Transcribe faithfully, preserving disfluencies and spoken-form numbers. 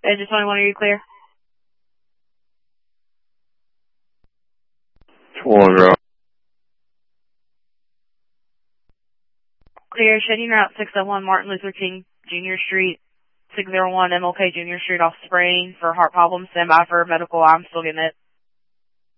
Engine twenty-one, are you clear? twenty-one, bro. Clear, shedding route six oh one Martin Luther King Junior Street, six oh one M L K Junior Street off Spring for heart problems. Stand by for medical. I'm still getting it.